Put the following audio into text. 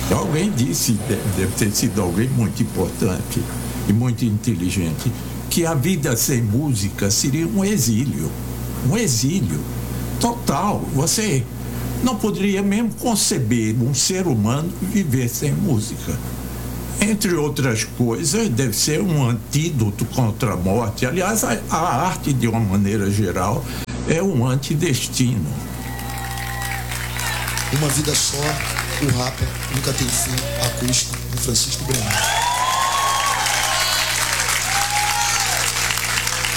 Alguém disse, deve ter sido alguém muito importante e muito inteligente, que a vida sem música seria um exílio total. Você não poderia mesmo conceber um ser humano viver sem música. Entre outras coisas, deve ser um antídoto contra a morte. Aliás, a arte, de uma maneira geral, é um antidestino. Uma vida só, o Rapa nunca tem fim, acústico, do Francisco Brenar.